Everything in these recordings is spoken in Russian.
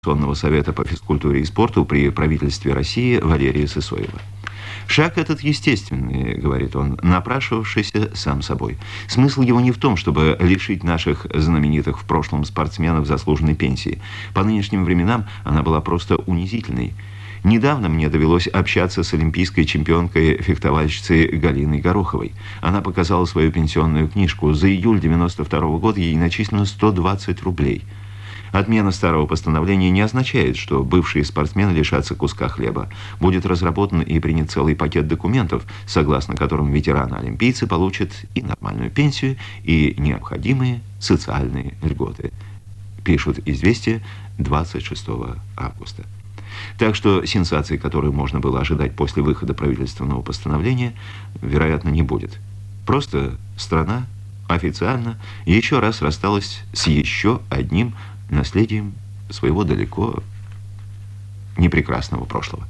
Координационного совета по физкультуре и спорту при правительстве России Валерия Сысоева. «Шаг этот естественный, — говорит он, — напрашивавшийся сам собой. Смысл его не в том, чтобы лишить наших знаменитых в прошлом спортсменов заслуженной пенсии. По нынешним временам она была просто унизительной. Недавно мне довелось общаться с олимпийской чемпионкой-фехтовальщицей Галиной Гороховой. Она показала свою пенсионную книжку. За июль 1992 года ей начислено 120 рублей. Отмена старого постановления не означает, что бывшие спортсмены лишатся куска хлеба. Будет разработан и принят целый пакет документов, согласно которым ветераны-олимпийцы получат и нормальную пенсию, и необходимые социальные льготы», пишут «Известия» 26 августа. Так что сенсации, которую можно было ожидать после выхода правительственного постановления, вероятно, не будет. Просто страна официально еще раз рассталась с еще одним наследием своего далеко не прекрасного прошлого.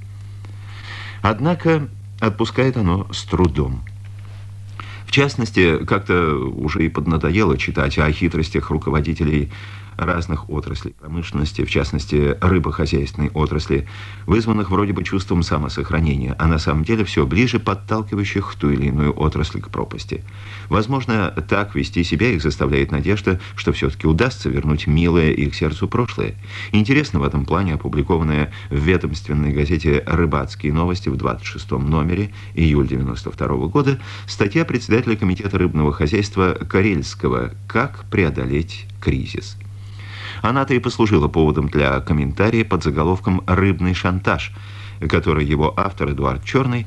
Однако отпускает оно с трудом. В частности, как-то уже и поднадоело читать о хитростях руководителей разных отраслей промышленности, в частности, рыбохозяйственной отрасли, вызванных вроде бы чувством самосохранения, а на самом деле все ближе подталкивающих ту или иную отрасль к пропасти. Возможно, так вести себя их заставляет надежда, что все-таки удастся вернуть милое их сердцу прошлое. Интересно в этом плане опубликованная в ведомственной газете «Рыбацкие новости» в 26-м номере, июль 1992 года, статья председателя комитета рыбного хозяйства Карельского «Как преодолеть кризис». Она-то и послужила поводом для комментария под заголовком «Рыбный шантаж», который его автор Эдуард Черный,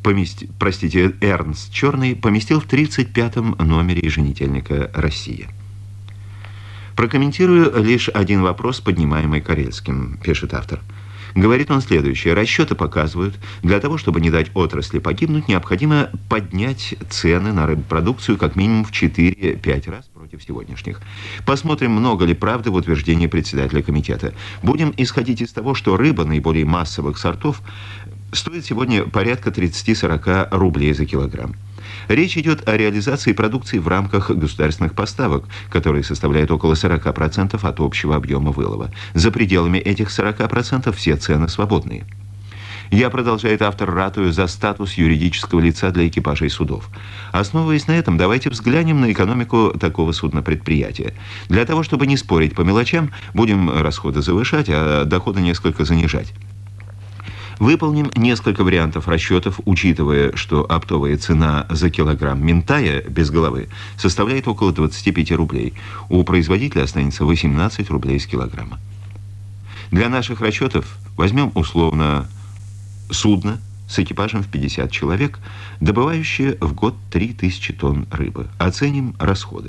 Эрнст Черный, поместил в 35-м номере еженедельника «Россия». Прокомментирую лишь один вопрос, поднимаемый Карельским, пишет автор. Говорит он следующее. Расчеты показывают, для того, чтобы не дать отрасли погибнуть, необходимо поднять цены на рыбопродукцию как минимум в 4-5 раз против сегодняшних. Посмотрим, много ли правды в утверждении председателя комитета. Будем исходить из того, что рыба наиболее массовых сортов стоит сегодня порядка 30-40 рублей за килограмм. Речь идет о реализации продукции в рамках государственных поставок, которые составляют около 40% от общего объема вылова. За пределами этих 40% все цены свободные. Я, продолжает автор, ратую за статус юридического лица для экипажей судов. Основываясь на этом, давайте взглянем на экономику такого судно-предприятия. Для того, чтобы не спорить по мелочам, будем расходы завышать, а доходы несколько занижать. Выполним несколько вариантов расчетов, учитывая, что оптовая цена за килограмм минтая без головы составляет около 25 рублей. У производителя останется 18 рублей с килограмма. Для наших расчетов возьмем условно судно с экипажем в 50 человек, добывающее в год 3000 тонн рыбы. Оценим расходы.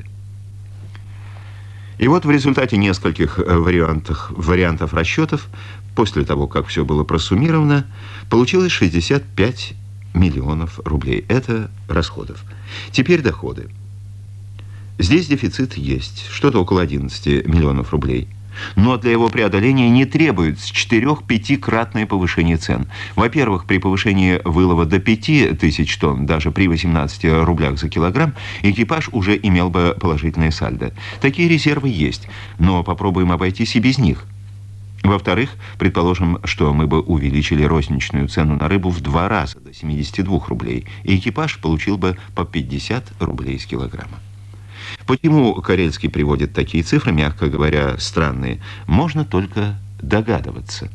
И вот в результате нескольких вариантов расчетов, после того, как все было просуммировано, получилось 65 миллионов рублей. Это расходов. Теперь доходы. Здесь дефицит есть, что-то около 11 миллионов рублей. Но для его преодоления не требуется 4-5-кратное повышение цен. Во-первых, при повышении вылова до 5000 тонн, даже при 18 рублях за килограмм, экипаж уже имел бы положительное сальдо. Такие резервы есть, но попробуем обойтись и без них. Во-вторых, предположим, что мы бы увеличили розничную цену на рыбу в 2 раза, до 72 рублей, и экипаж получил бы по 50 рублей с килограмма. Почему Карельский приводит такие цифры, мягко говоря, странные, можно только догадываться.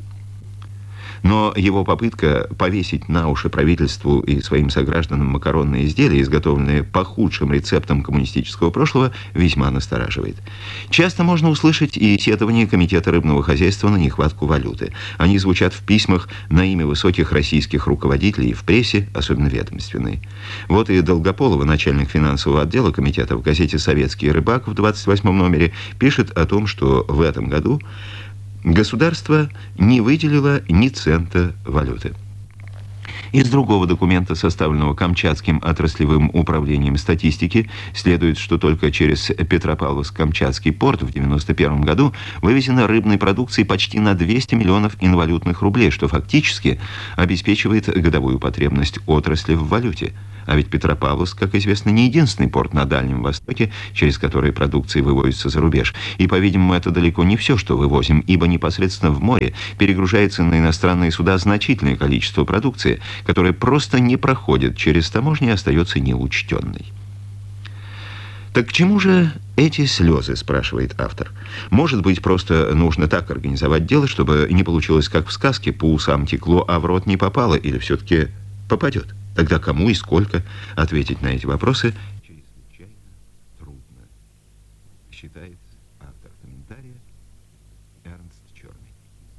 Но его попытка повесить на уши правительству и своим согражданам макаронные изделия, изготовленные по худшим рецептам коммунистического прошлого, весьма настораживает. Часто можно услышать и сетования Комитета рыбного хозяйства на нехватку валюты. Они звучат в письмах на имя высоких российских руководителей в прессе, особенно ведомственной. Вот и Долгополова, начальник финансового отдела комитета, в газете «Советский рыбак» в 28-м номере пишет о том, что в этом году государство не выделило ни цента валюты. Из другого документа, составленного Камчатским отраслевым управлением статистики, следует, что только через Петропавловск-Камчатский порт в 1991 году вывезено рыбной продукции почти на 200 миллионов инвалютных рублей, что фактически обеспечивает годовую потребность отрасли в валюте. А ведь Петропавловск, как известно, не единственный порт на Дальнем Востоке, через который продукция вывозится за рубеж. И, по-видимому, это далеко не все, что вывозим, ибо непосредственно в море перегружается на иностранные суда значительное количество продукции, которая просто не проходит через таможню и остается неучтенной. Так к чему же эти слезы, спрашивает автор? Может быть, просто нужно так организовать дело, чтобы не получилось, как в сказке, по усам текло, а в рот не попало, или все-таки попадет? Тогда кому и сколько ответить на эти вопросы чрезвычайно трудно, считает автор комментария Эрнст Черный.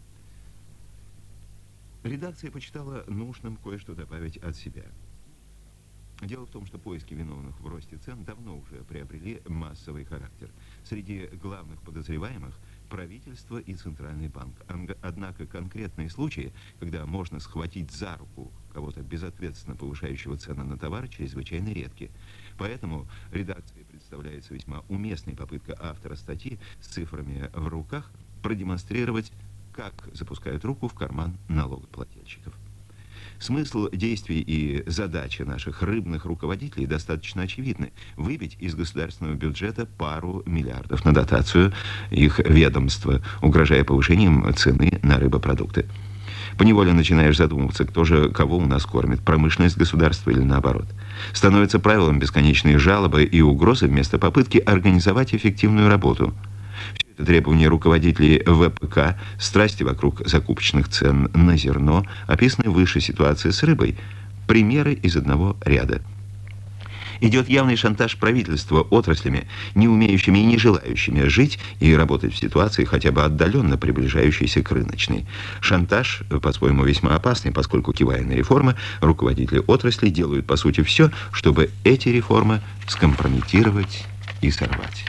Редакция почитала нужным кое-что добавить от себя. Дело в том, что поиски виновных в росте цен давно уже приобрели массовый характер. Среди главных подозреваемых правительство и Центральный банк. Однако конкретные случаи, когда можно схватить за руку кого-то безответственно повышающего цены на товар, чрезвычайно редки. Поэтому редакции представляется весьма уместной попытка автора статьи с цифрами в руках продемонстрировать, как запускают руку в карман налогоплательщиков. Смысл действий и задача наших рыбных руководителей достаточно очевидны. Выбить из государственного бюджета пару миллиардов на дотацию их ведомства, угрожая повышением цены на рыбопродукты. Поневоле начинаешь задумываться, кто же кого у нас кормит, промышленность, государства или наоборот. Становится правилом бесконечные жалобы и угрозы вместо попытки организовать эффективную работу. Требования руководителей ВПК, страсти вокруг закупочных цен на зерно, описаны выше ситуации с рыбой. Примеры из одного ряда. Идет явный шантаж правительства отраслями, не умеющими и не желающими жить и работать в ситуации, хотя бы отдаленно приближающейся к рыночной. Шантаж, по-своему, весьма опасный, поскольку, кивая на реформы, руководители отрасли делают, по сути, все, чтобы эти реформы скомпрометировать и сорвать.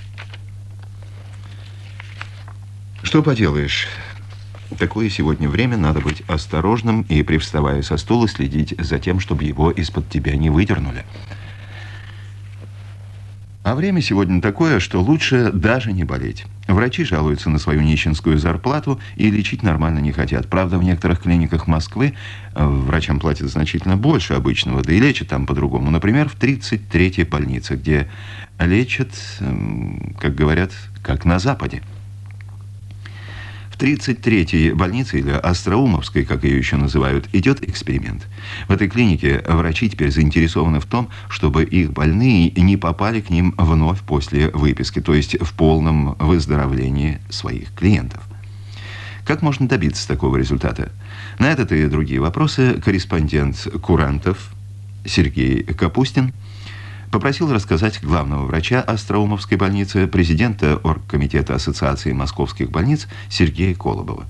Что поделаешь, такое сегодня время, надо быть осторожным и, привставая со стула, следить за тем, чтобы его из-под тебя не выдернули. А время сегодня такое, что лучше даже не болеть. Врачи жалуются на свою нищенскую зарплату и лечить нормально не хотят. Правда, в некоторых клиниках Москвы врачам платят значительно больше обычного, да и лечат там по-другому. Например, в 33-й больнице, где лечат, как говорят, как на Западе. В 33-й больнице, или Остроумовской, как ее еще называют, идет эксперимент. В этой клинике врачи теперь заинтересованы в том, чтобы их больные не попали к ним вновь после выписки, то есть в полном выздоровлении своих клиентов. Как можно добиться такого результата? На этот и другие вопросы корреспондент «Курантов» Сергей Капустин попросил рассказать главного врача Остроумовской больницы, президента Оргкомитета Ассоциации московских больниц Сергея Колобова.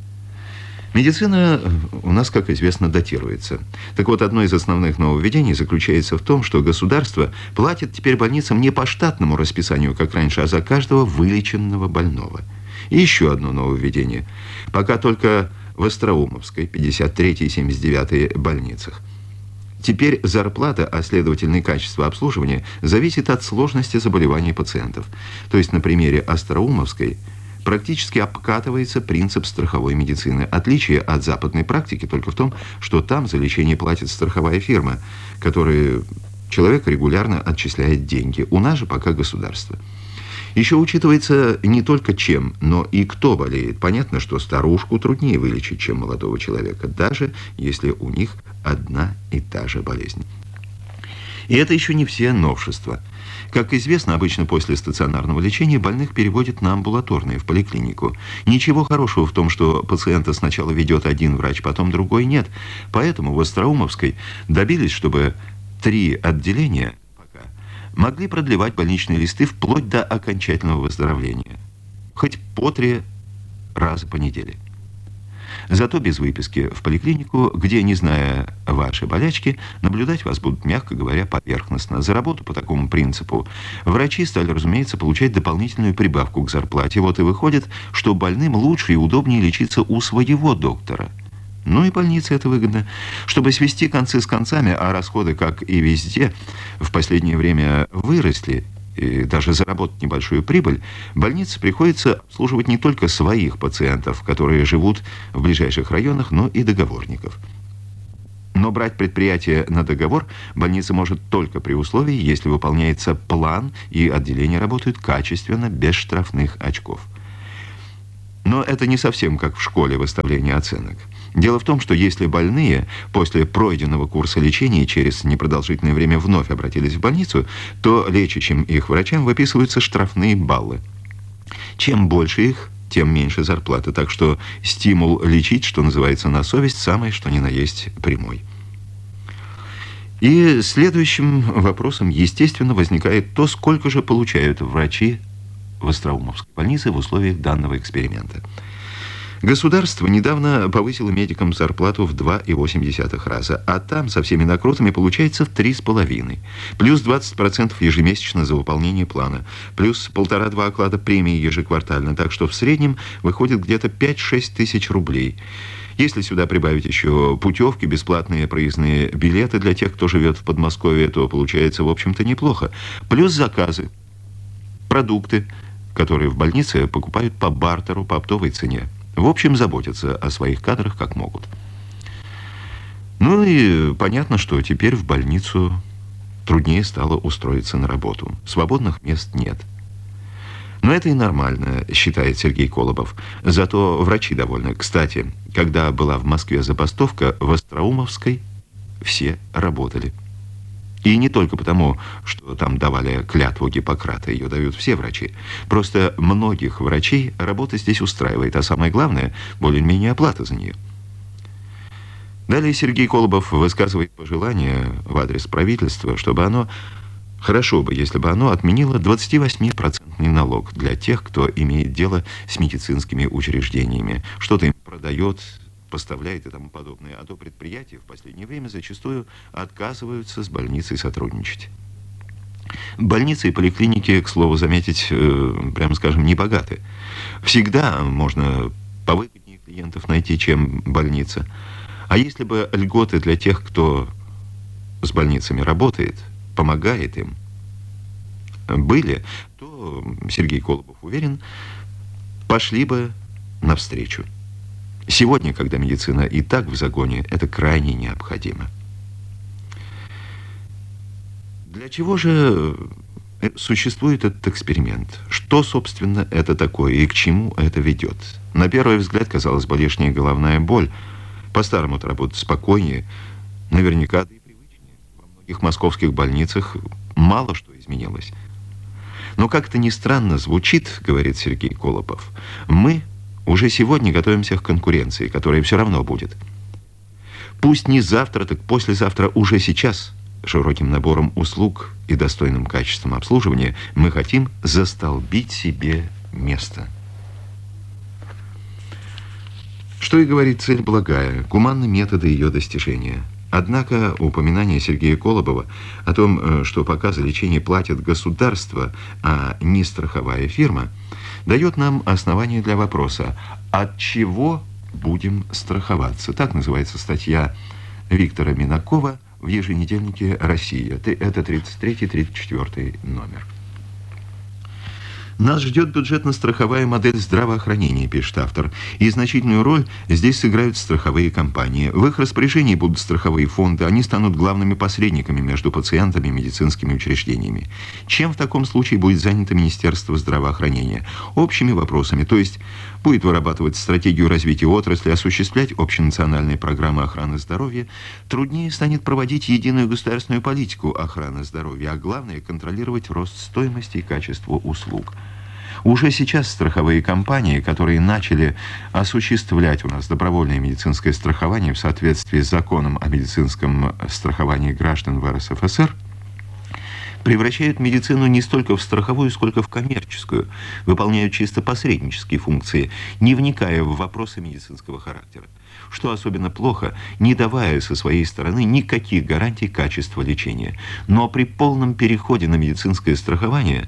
Медицина у нас, как известно, датируется. Так вот, одно из основных нововведений заключается в том, что государство платит теперь больницам не по штатному расписанию, как раньше, а за каждого вылеченного больного. И еще одно нововведение. Пока только в Остроумовской, 53-й и 79-й больницах. Теперь зарплата, а следовательно и качество обслуживания, зависит от сложности заболеваний пациентов. То есть на примере Остроумовской практически обкатывается принцип страховой медицины. Отличие от западной практики только в том, что там за лечение платит страховая фирма, которой человек регулярно отчисляет деньги. У нас же пока государство. Еще учитывается не только чем, но и кто болеет. Понятно, что старушку труднее вылечить, чем молодого человека, даже если у них одна и та же болезнь. И это еще не все новшества. Как известно, обычно после стационарного лечения больных переводят на амбулаторное, в поликлинику. Ничего хорошего в том, что пациента сначала ведет один врач, потом другой нет. Поэтому в Остроумовской добились, чтобы 3 отделения могли продлевать больничные листы вплоть до окончательного выздоровления. Хоть по 3 раза по неделе. Зато без выписки в поликлинику, где, не зная ваши болячки, наблюдать вас будут, мягко говоря, поверхностно. За работу по такому принципу врачи стали, разумеется, получать дополнительную прибавку к зарплате. Вот и выходит, что больным лучше и удобнее лечиться у своего доктора, Ну и больнице это выгодно. Чтобы свести концы с концами, а расходы, как и везде, в последнее время выросли, и даже заработать небольшую прибыль, больнице приходится обслуживать не только своих пациентов, которые живут в ближайших районах, но и договорников. Но брать предприятие на договор больница может только при условии, если выполняется план и отделения работают качественно, без штрафных очков. Но это не совсем как в школе выставление оценок. Дело в том, что если больные после пройденного курса лечения через непродолжительное время вновь обратились в больницу, то лечащим их врачам выписываются штрафные баллы. Чем больше их, тем меньше зарплаты. Так что стимул лечить, что называется, на совесть, самое что ни на есть прямой. И следующим вопросом, естественно, возникает то, сколько же получают врачи в Остроумовской больнице в условиях данного эксперимента. Государство недавно повысило медикам зарплату в 2,8 раза, а там со всеми накрутами получается в 3,5. Плюс 20% ежемесячно за выполнение плана, плюс 1,5-2 оклада премии ежеквартально, так что в среднем выходит где-то 5-6 тысяч рублей. Если сюда прибавить еще путевки, бесплатные проездные билеты для тех, кто живет в Подмосковье, то получается, в общем-то, неплохо. Плюс заказы, продукты, которые в больнице покупают по бартеру, по оптовой цене. В общем, заботятся о своих кадрах как могут. Ну и понятно, что теперь в больницу труднее стало устроиться на работу. Свободных мест нет. Но это и нормально, считает Сергей Колобов. Зато врачи довольны. Кстати, когда была в Москве забастовка, в Остроумовской все работали. И не только потому, что там давали клятву Гиппократа, ее дают все врачи. Просто многих врачей работа здесь устраивает, а самое главное, более-менее оплата за нее. Далее Сергей Колобов высказывает пожелание в адрес правительства, чтобы оно, хорошо бы, если бы оно отменило 28% налог для тех, кто имеет дело с медицинскими учреждениями, что-то им продает, поставляет и тому подобное, а то предприятия в последнее время зачастую отказываются с больницей сотрудничать. Больницы и поликлиники, к слову заметить, прямо скажем, не богаты. Всегда можно повыгоднее клиентов найти, чем больница. А если бы льготы для тех, кто с больницами работает, помогает им, были, то, Сергей Колобов уверен, пошли бы навстречу. Сегодня, когда медицина и так в загоне, это крайне необходимо. Для чего же существует этот эксперимент? Что, собственно, это такое и к чему это ведет? На первый взгляд, казалось бы, лишняя головная боль. По-старому-то работать спокойнее, наверняка, да и привычнее. Во многих московских больницах мало что изменилось. Но как-то ни странно звучит, говорит Сергей Колобов, мы уже сегодня готовимся к конкуренции, которая все равно будет. Пусть не завтра, так послезавтра, уже сейчас, широким набором услуг и достойным качеством обслуживания, мы хотим застолбить себе место. Что и говорит, цель благая, гуманны методы ее достижения. Однако упоминание Сергея Колобова о том, что пока за лечение платит государство, а не страховая фирма, дает нам основание для вопроса, от чего будем страховаться. Так называется статья Виктора Минакова в еженедельнике «Россия». Это 33-34 номер. Нас ждет бюджетно-страховая модель здравоохранения, пишет автор, и значительную роль здесь сыграют страховые компании. В их распоряжении будут страховые фонды, они станут главными посредниками между пациентами и медицинскими учреждениями. Чем в таком случае будет занято Министерство здравоохранения? Общими вопросами, то есть будет вырабатывать стратегию развития отрасли, осуществлять общенациональные программы охраны здоровья, труднее станет проводить единую государственную политику охраны здоровья, а главное – контролировать рост стоимости и качества услуг. Уже сейчас страховые компании, которые начали осуществлять у нас добровольное медицинское страхование в соответствии с законом о медицинском страховании граждан в РСФСР, превращают медицину не столько в страховую, сколько в коммерческую, выполняют чисто посреднические функции, не вникая в вопросы медицинского характера. Что особенно плохо, не давая со своей стороны никаких гарантий качества лечения. Но при полном переходе на медицинское страхование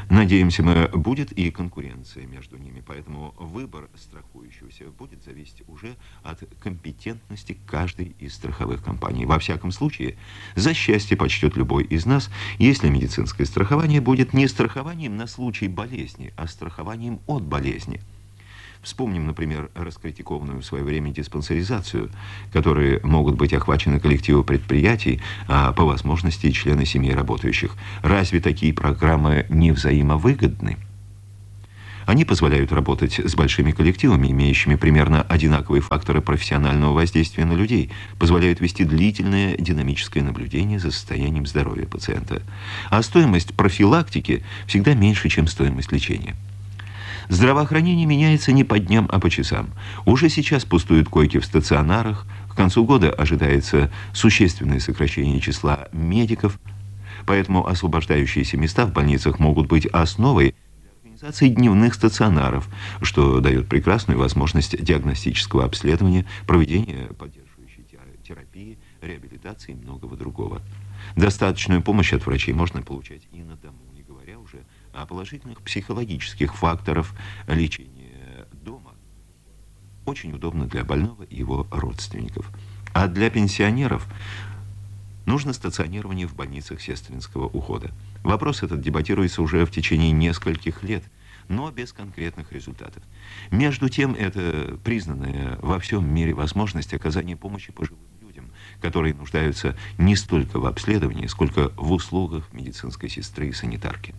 Надеемся мы, будет и конкуренция между ними, поэтому выбор страхующегося будет зависеть уже от компетентности каждой из страховых компаний. Во всяком случае, за счастье почтет любой из нас, если медицинское страхование будет не страхованием на случай болезни, а страхованием от болезни. Вспомним, например, раскритикованную в свое время диспансеризацию, которые могут быть охвачены коллективы предприятий, а по возможности и члены семьи работающих. Разве такие программы не взаимовыгодны? Они позволяют работать с большими коллективами, имеющими примерно одинаковые факторы профессионального воздействия на людей, позволяют вести длительное динамическое наблюдение за состоянием здоровья пациента. А стоимость профилактики всегда меньше, чем стоимость лечения. Здравоохранение меняется не по дням, а по часам. Уже сейчас пустуют койки в стационарах, к концу года ожидается существенное сокращение числа медиков, поэтому освобождающиеся места в больницах могут быть основой для организации дневных стационаров, что дает прекрасную возможность диагностического обследования, проведения поддерживающей терапии, реабилитации и многого другого. Достаточную помощь от врачей можно получать и на дому, не говоря уже о положительных психологических факторах лечения дома. Очень удобно для больного и его родственников. А для пенсионеров нужно стационирование в больницах сестринского ухода. Вопрос этот дебатируется уже в течение нескольких лет, но без конкретных результатов. Между тем, это признанная во всем мире возможность оказания помощи пожилым людям, которые нуждаются не столько в обследовании, сколько в услугах медицинской сестры и санитарки.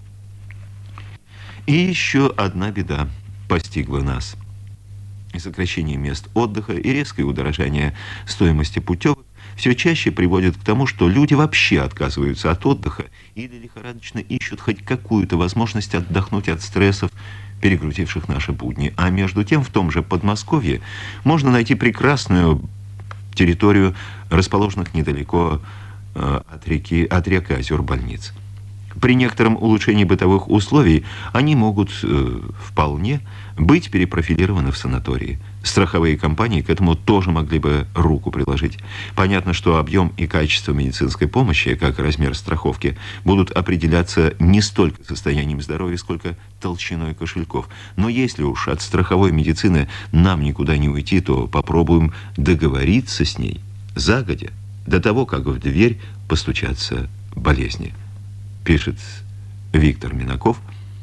И еще одна беда постигла нас. И сокращение мест отдыха, и резкое удорожание стоимости путевок все чаще приводит к тому, что люди вообще отказываются от отдыха или лихорадочно ищут хоть какую-то возможность отдохнуть от стрессов, перегрузивших наши будни. А между тем, в том же Подмосковье можно найти прекрасную территорию, расположенных недалеко от рек и озер больниц. При некотором улучшении бытовых условий они могут вполне быть перепрофилированы в санатории. Страховые компании к этому тоже могли бы руку приложить. Понятно, что объем и качество медицинской помощи, как и размер страховки, будут определяться не столько состоянием здоровья, сколько толщиной кошельков. Но если уж от страховой медицины нам никуда не уйти, то попробуем договориться с ней загодя, до того, как в дверь постучатся болезни. Пишет Виктор Минаков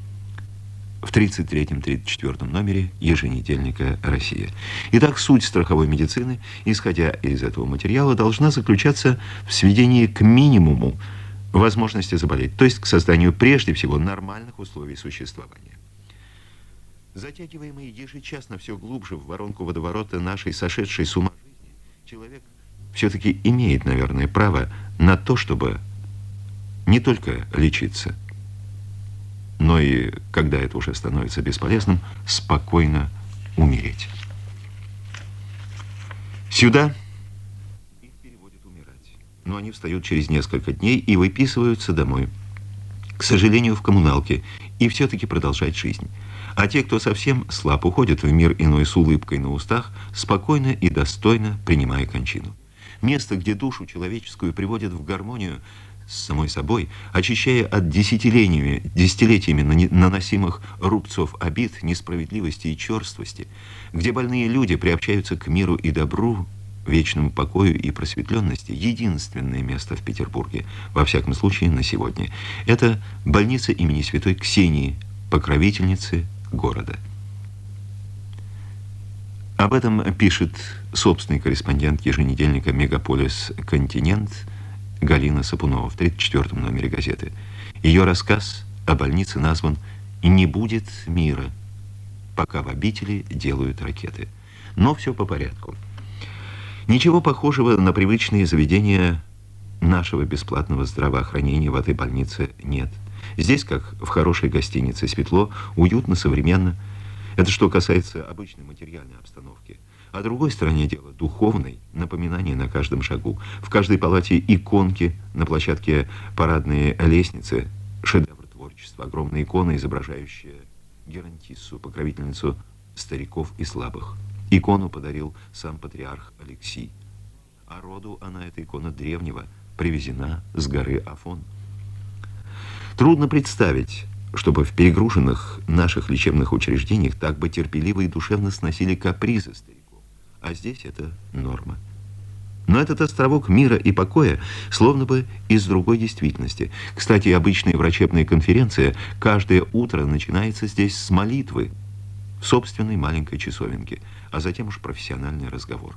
в 33-34 номере еженедельника «Россия». Итак, суть страховой медицины, исходя из этого материала, должна заключаться в сведении к минимуму возможности заболеть, то есть к созданию прежде всего нормальных условий существования. Затягиваемый ежечасно все глубже в воронку водоворота нашей сошедшей с ума жизни, человек все-таки имеет, наверное, право на то, чтобы не только лечиться, но и, когда это уже становится бесполезным, спокойно умереть. Сюда их переводят умирать, но они встают через несколько дней и выписываются домой, к сожалению, в коммуналке, и все-таки продолжать жизнь. А те, кто совсем слаб, уходят в мир иной с улыбкой на устах, спокойно и достойно принимая кончину. Место, где душу человеческую приводят в гармонию с самой собой, очищая от десятилетиями наносимых рубцов обид, несправедливости и черствости, где больные люди приобщаются к миру и добру, вечному покою и просветленности, единственное место в Петербурге, во всяком случае на сегодня, это больница имени святой Ксении, покровительницы города. Об этом пишет собственный корреспондент еженедельника «Мегаполис Континент» Галина Сапунова в 34-м номере газеты. Ее рассказ о больнице назван «Не будет мира, пока в обители делают ракеты». Но все по порядку. Ничего похожего на привычные заведения нашего бесплатного здравоохранения в этой больнице нет. Здесь, как в хорошей гостинице, светло, уютно, современно. Это что касается обычной материальной обстановки. А другой стороне дела духовной, напоминание на каждом шагу. В каждой палате иконки, на площадке парадные лестницы, шедевр творчества, огромная икона, изображающая Геронтиссу, покровительницу стариков и слабых. Икону подарил сам патриарх Алексий. А роду она, эта икона древнего, привезена с горы Афон. Трудно представить чтобы в перегруженных наших лечебных учреждениях так бы терпеливо и душевно сносили капризы стариков. А здесь это норма. Но этот островок мира и покоя словно бы из другой действительности. Кстати, обычная врачебная конференция каждое утро начинается здесь с молитвы в собственной маленькой часовенке, а затем уж профессиональный разговор.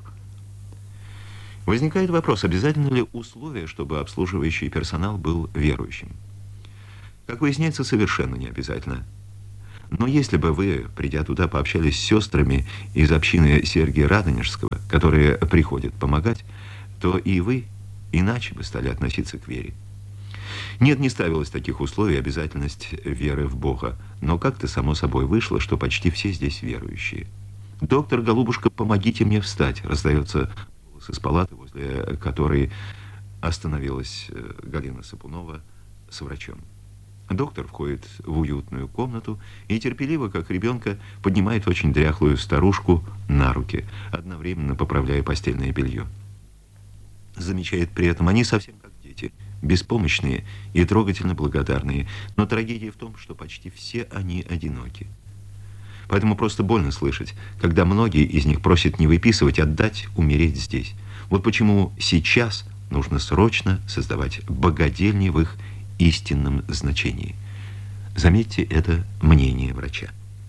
Возникает вопрос, обязательно ли условие, чтобы обслуживающий персонал был верующим? Как выясняется, совершенно не обязательно. Но если бы вы, придя туда, пообщались с сестрами из общины Сергия Радонежского, которые приходят помогать, то и вы иначе бы стали относиться к вере. Нет, не ставилось таких условий обязательность веры в Бога, но как-то само собой вышло, что почти все здесь верующие. «Доктор, голубушка, помогите мне встать», раздается голос из палаты, возле которой остановилась Галина Сапунова с врачом. Доктор входит в уютную комнату и терпеливо, как ребенка, поднимает очень дряхлую старушку на руки, одновременно поправляя постельное белье. Замечает при этом, они совсем как дети, беспомощные и трогательно благодарные, но трагедия в том, что почти все они одиноки. Поэтому просто больно слышать, когда многие из них просят не выписывать, а дать умереть здесь. Вот почему сейчас нужно срочно создавать богадельни в их истинном значении. Заметьте, это мнение врача.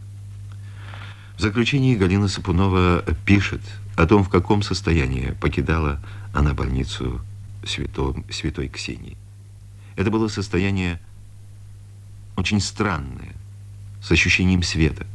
В заключении Галина Сапунова пишет о том, в каком состоянии покидала она больницу святой Ксении. Это было состояние очень странное, с ощущением света.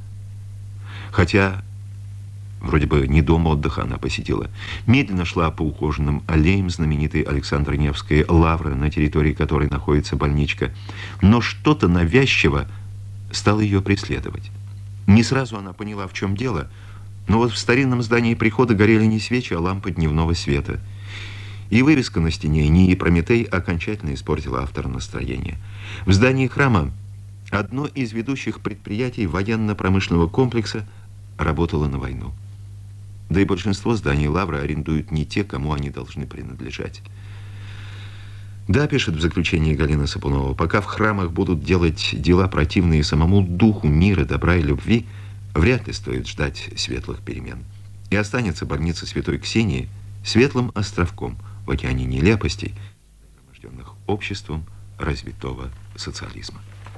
Хотя вроде бы не дом отдыха она посетила. Медленно шла по ухоженным аллеям знаменитой Александры Невской лавры, на территории которой находится больничка. Но что-то навязчиво стало ее преследовать. Не сразу она поняла, в чем дело, но вот в старинном здании прихода горели не свечи, а лампы дневного света. И вывеска на стене «НИИ Прометей» окончательно испортила автора настроения. В здании храма одно из ведущих предприятий военно-промышленного комплекса работало на войну. Да и большинство зданий лавры арендуют не те, кому они должны принадлежать. Да, пишет в заключении Галина Сапунова, пока в храмах будут делать дела, противные самому духу мира, добра и любви, вряд ли стоит ждать светлых перемен. И останется больница святой Ксении светлым островком в океане нелепостей, нагроможденных обществом развитого социализма.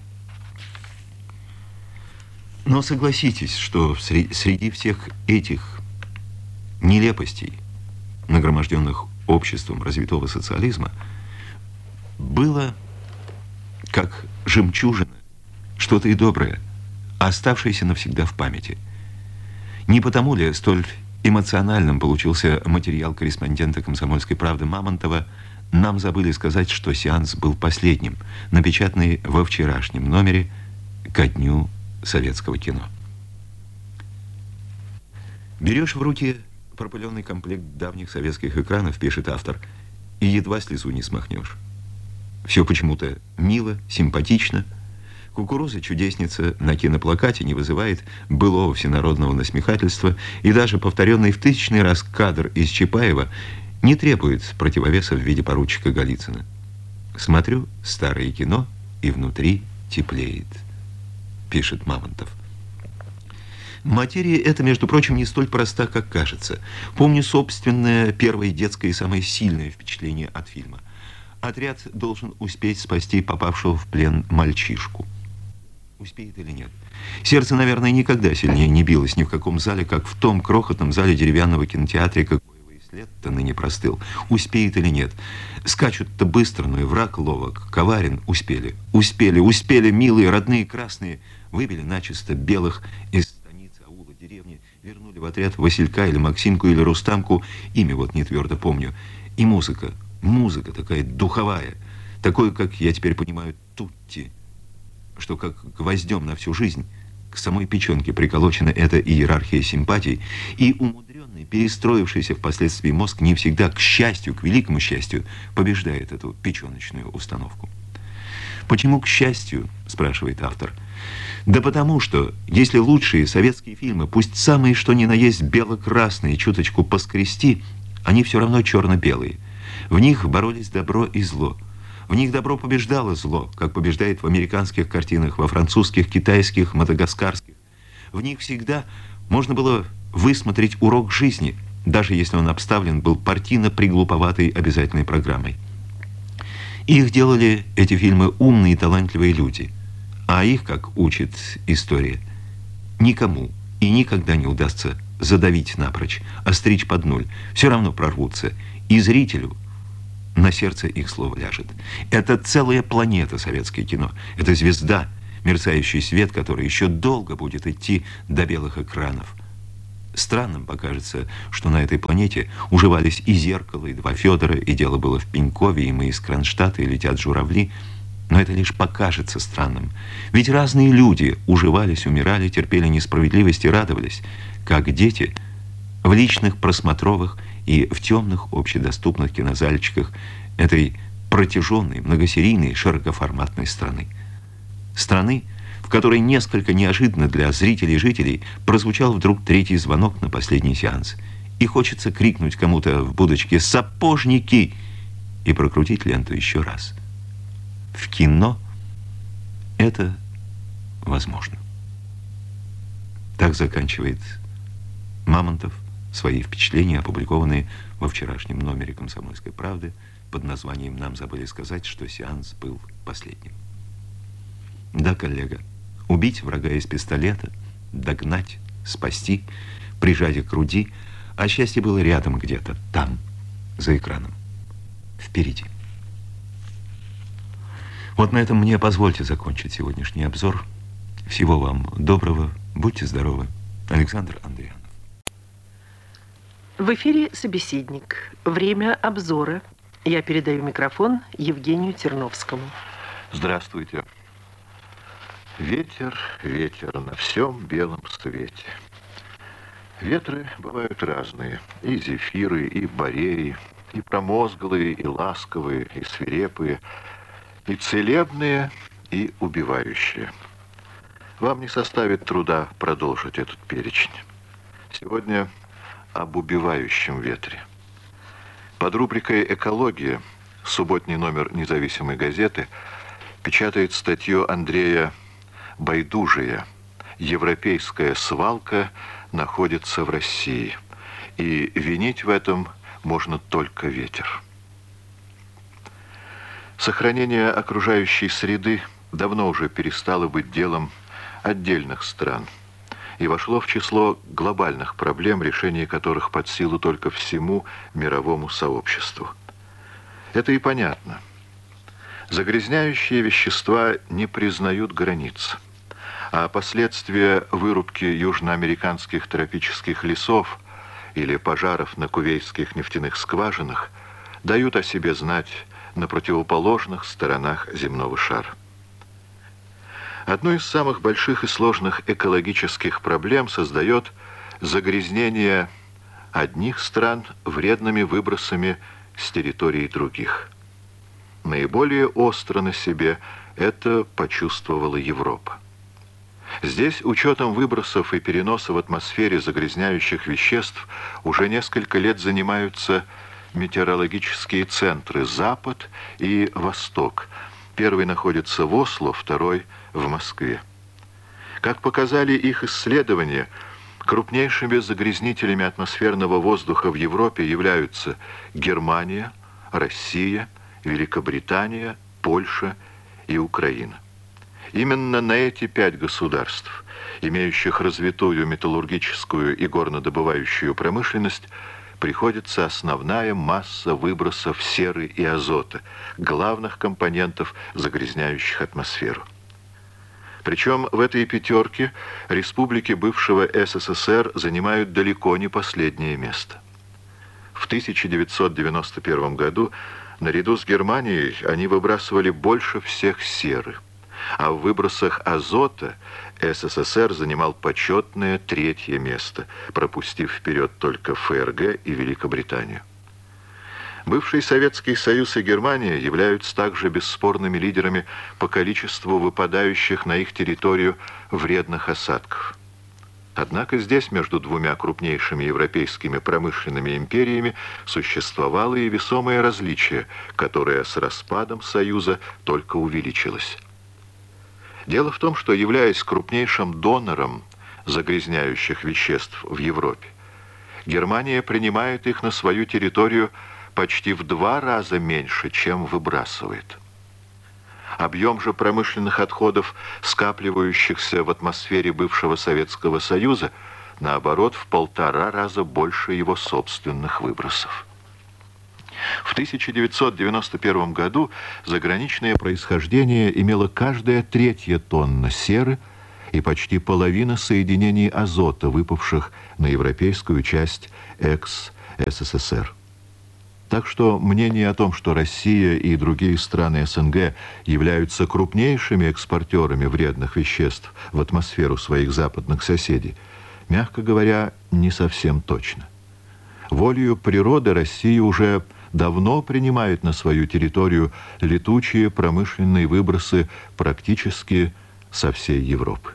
Но согласитесь, что среди всех этих нелепостей, нагроможденных обществом развитого социализма, было, как жемчужина, что-то и доброе, оставшееся навсегда в памяти. Не потому ли столь эмоциональным получился материал корреспондента «Комсомольской правды» Мамонтова, нам забыли сказать, что сеанс был последним, напечатанный во вчерашнем номере ко дню советского кино. Берешь в руки пропыленный комплект давних советских экранов, пишет автор, и едва слезу не смахнешь. Все почему-то мило, симпатично. Кукуруза-чудесница на киноплакате не вызывает былого всенародного насмехательства, и даже повторенный в тысячный раз кадр из Чапаева не требует противовеса в виде поручика Голицына. Смотрю старое кино, и внутри теплеет, пишет Мамонтов. Материя эта, между прочим, не столь проста, как кажется. Помню собственное первое детское и самое сильное впечатление от фильма. Отряд должен успеть спасти попавшего в плен мальчишку. Успеет или нет? Сердце, наверное, никогда сильнее не билось ни в каком зале, как в том крохотном зале деревянного кинотеатра, какой и след-то ныне простыл. Успеет или нет? Скачут-то быстро, но и враг ловок, коварен. Успели, успели, успели, милые, родные, красные. Выбили начисто белых из станицы, аула, деревни, вернули в отряд Василька или Максимку или Рустамку, имя вот не твердо помню. И музыка такая духовая, такое, как я теперь понимаю, тутти, что как гвоздем на всю жизнь к самой печенке приколочена эта иерархия симпатий, и умудренный, перестроившийся впоследствии мозг не всегда, к счастью, к великому счастью, побеждает эту печеночную установку. Почему к счастью, спрашивает автор? Да потому что, если лучшие советские фильмы, пусть самые что ни на есть бело-красные, чуточку поскрести, они все равно черно-белые. В них боролись добро и зло. В них добро побеждало зло, как побеждает в американских картинах, во французских, китайских, мадагаскарских. В них всегда можно было высмотреть урок жизни, даже если он обставлен был партийно-приглуповатой обязательной программой. Их делали, эти фильмы, умные и талантливые люди. А их, как учит история, никому и никогда не удастся задавить напрочь, остричь под нуль. Все равно прорвутся. И зрителю на сердце их слово ляжет. Это целая планета советское кино. Это звезда, мерцающий свет, который еще долго будет идти до белых экранов. Странным покажется, что на этой планете уживались и «Зеркало», и «Два Федора», и «Дело было в Пенькове», и «Мы из Кронштадта», и «Летят журавли». Но это лишь покажется странным. Ведь разные люди уживались, умирали, терпели несправедливость и радовались, как дети в личных просмотровых и в темных общедоступных кинозальчиках этой протяженной, многосерийной, широкоформатной страны. Страны, в которой несколько неожиданно для зрителей и жителей прозвучал вдруг третий звонок на последний сеанс. И хочется крикнуть кому-то в будочке «Сапожники!» и прокрутить ленту еще раз. В кино это возможно. Так заканчивает Мамонтов свои впечатления, опубликованные во вчерашнем номере «Комсомольской правды» под названием «Нам забыли сказать, что сеанс был последним». Да, коллега, убить врага из пистолета, догнать, спасти, прижать к груди, а счастье было рядом где-то, там, за экраном, впереди. Вот на этом мне позвольте закончить сегодняшний обзор. Всего вам доброго, будьте здоровы. Александр Андрианов. В эфире «Собеседник». Время обзора. Я передаю микрофон Евгению Терновскому. Здравствуйте. Ветер, ветер на всем белом свете. Ветры бывают разные. И зефиры, и бореи, и промозглые, и ласковые, и свирепые, и целебные, и убивающие. Вам не составит труда продолжить этот перечень. Сегодня об убивающем ветре. Под рубрикой «Экология» субботний номер «Независимой газеты» печатает статью Андрея Байдужия «Европейская свалка находится в России, и винить в этом можно только ветер». Сохранение окружающей среды давно уже перестало быть делом отдельных стран и вошло в число глобальных проблем, решение которых под силу только всему мировому сообществу. Это и понятно. Загрязняющие вещества не признают границ, а последствия вырубки южноамериканских тропических лесов или пожаров на кувейтских нефтяных скважинах дают о себе знать на противоположных сторонах земного шара. Одну из самых больших и сложных экологических проблем создает загрязнение одних стран вредными выбросами с территории других. Наиболее остро на себе это почувствовала Европа. Здесь учетом выбросов и переноса в атмосфере загрязняющих веществ уже несколько лет занимаются метеорологические центры «Запад» и «Восток». Первый находится в Осло, второй в Москве. Как показали их исследования, крупнейшими загрязнителями атмосферного воздуха в Европе являются Германия, Россия, Великобритания, Польша и Украина. Именно на эти 5 государств, имеющих развитую металлургическую и горнодобывающую промышленность, приходится основная масса выбросов серы и азота, главных компонентов, загрязняющих атмосферу. Причем в этой 5 республики бывшего СССР занимают далеко не последнее место. В 1991 году наряду с Германией они выбрасывали больше всех серы, а в выбросах азота СССР занимал почетное 3-е место, пропустив вперед только ФРГ и Великобританию. Бывший Советский Союз и Германия являются также бесспорными лидерами по количеству выпадающих на их территорию вредных осадков. Однако здесь между двумя крупнейшими европейскими промышленными империями существовало и весомое различие, которое с распадом Союза только увеличилось. Дело в том, что, являясь крупнейшим донором загрязняющих веществ в Европе, Германия принимает их на свою территорию почти в 2 раза меньше, чем выбрасывает. Объем же промышленных отходов, скапливающихся в атмосфере бывшего Советского Союза, наоборот, в 1,5 раза больше его собственных выбросов. В 1991 году заграничное происхождение имело каждая 3-я тонна серы и почти половина соединений азота, выпавших на европейскую часть экс-СССР. Так что мнение о том, что Россия и другие страны СНГ являются крупнейшими экспортерами вредных веществ в атмосферу своих западных соседей, мягко говоря, не совсем точно. Волею природы Россия уже давно принимает на свою территорию летучие промышленные выбросы практически со всей Европы.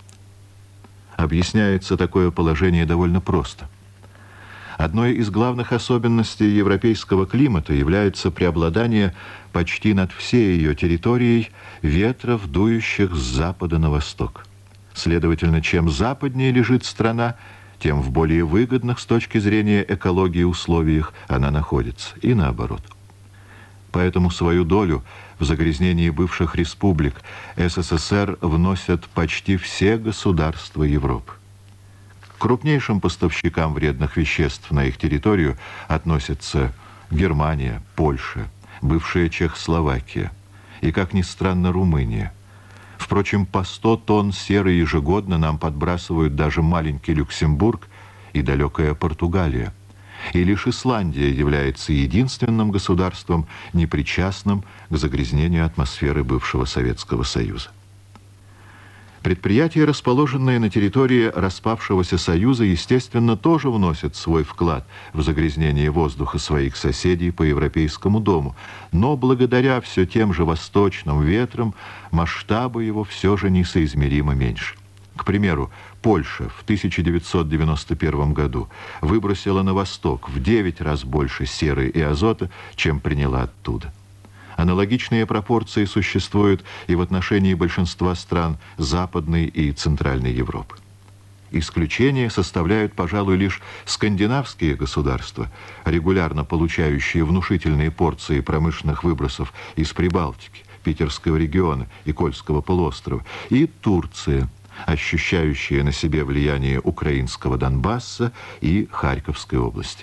Объясняется такое положение довольно просто. Одной из главных особенностей европейского климата является преобладание почти над всей ее территорией ветров, дующих с запада на восток. Следовательно, чем западнее лежит страна, тем в более выгодных с точки зрения экологии условиях она находится, и наоборот. Поэтому свою долю в загрязнении бывших республик СССР вносят почти все государства Европы. К крупнейшим поставщикам вредных веществ на их территорию относятся Германия, Польша, бывшая Чехословакия и, как ни странно, Румыния. Впрочем, по 100 тонн серы ежегодно нам подбрасывают даже маленький Люксембург и далекая Португалия. И лишь Исландия является единственным государством, непричастным к загрязнению атмосферы бывшего Советского Союза. Предприятия, расположенные на территории распавшегося Союза, естественно, тоже вносят свой вклад в загрязнение воздуха своих соседей по Европейскому дому, но благодаря все тем же восточным ветрам масштабы его все же несоизмеримо меньше. К примеру, Польша в 1991 году выбросила на восток в 9 раз больше серы и азота, чем приняла оттуда. Аналогичные пропорции существуют и в отношении большинства стран Западной и Центральной Европы. Исключение составляют, пожалуй, лишь скандинавские государства, регулярно получающие внушительные порции промышленных выбросов из Прибалтики, Питерского региона и Кольского полуострова, и Турция, ощущающая на себе влияние украинского Донбасса и Харьковской области.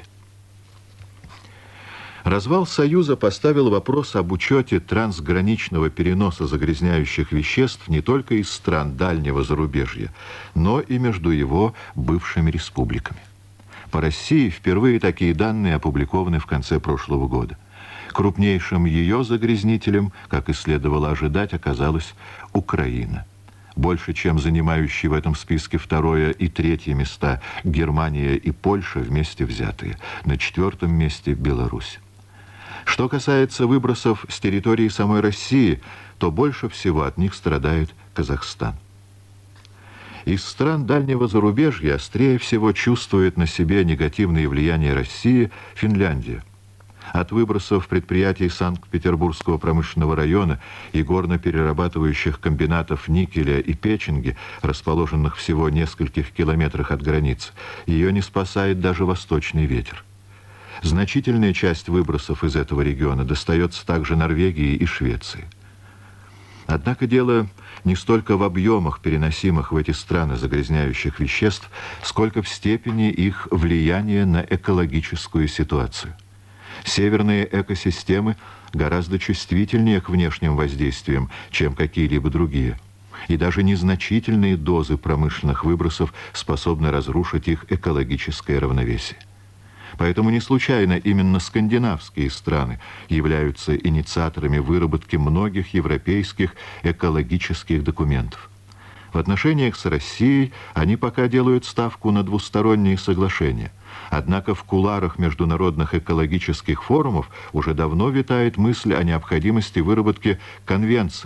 Развал Союза поставил вопрос об учете трансграничного переноса загрязняющих веществ не только из стран дальнего зарубежья, но и между его бывшими республиками. По России впервые такие данные опубликованы в конце прошлого года. Крупнейшим ее загрязнителем, как и следовало ожидать, оказалась Украина. Больше, чем занимающие в этом списке 2-е и 3-е места Германия и Польша вместе взятые. На 4-м месте Беларусь. Что касается выбросов с территории самой России, то больше всего от них страдает Казахстан. Из стран дальнего зарубежья острее всего чувствует на себе негативное влияние России Финляндия. От выбросов предприятий Санкт-Петербургского промышленного района и горно-перерабатывающих комбинатов никеля и печенги, расположенных всего в нескольких километрах от границы, ее не спасает даже восточный ветер. Значительная часть выбросов из этого региона достается также Норвегии и Швеции. Однако дело не столько в объемах, переносимых в эти страны загрязняющих веществ, сколько в степени их влияния на экологическую ситуацию. Северные экосистемы гораздо чувствительнее к внешним воздействиям, чем какие-либо другие. И даже незначительные дозы промышленных выбросов способны разрушить их экологическое равновесие. Поэтому не случайно именно скандинавские страны являются инициаторами выработки многих европейских экологических документов. В отношениях с Россией они пока делают ставку на двусторонние соглашения. Однако в кулуарах международных экологических форумов уже давно витает мысль о необходимости выработки конвенции,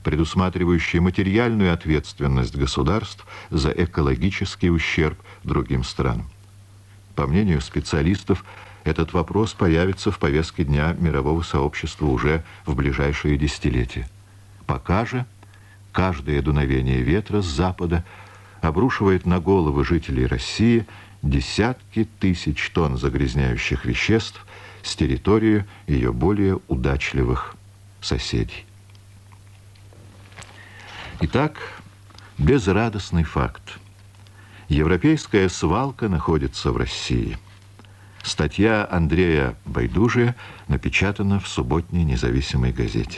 предусматривающий материальную ответственность государств за экологический ущерб другим странам. По мнению специалистов, этот вопрос появится в повестке дня мирового сообщества уже в ближайшие десятилетия. Пока же каждое дуновение ветра с запада обрушивает на головы жителей России десятки тысяч тонн загрязняющих веществ с территории ее более удачливых соседей. Итак, безрадостный факт. Европейская свалка находится в России. Статья Андрея Байдужия напечатана в субботней независимой газете.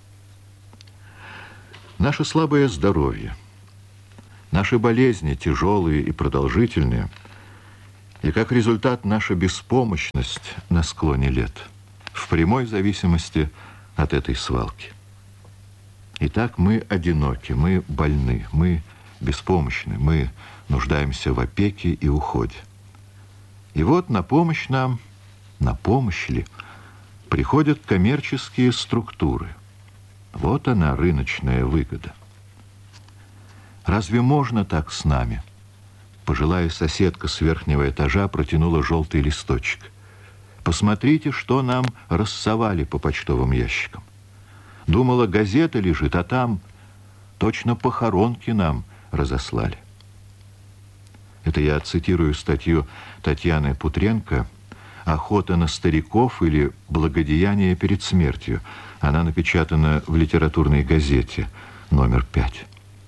Наше слабое здоровье, наши болезни тяжелые и продолжительные, и как результат наша беспомощность на склоне лет, в прямой зависимости от этой свалки. Итак, мы одиноки, мы больны, мы беспомощны, мы нуждаемся в опеке и уходе. И вот на помощь нам, на помощь ли, приходят коммерческие структуры. Вот она, рыночная выгода. Разве можно так с нами? Пожилая соседка с верхнего этажа протянула желтый листочек. Посмотрите, что нам рассовали по почтовым ящикам. Думала, газета лежит, а там точно похоронки нам разослали. Это я цитирую статью Татьяны Путренко «Охота на стариков» или «Благодеяние перед смертью». Она напечатана в литературной газете номер 5.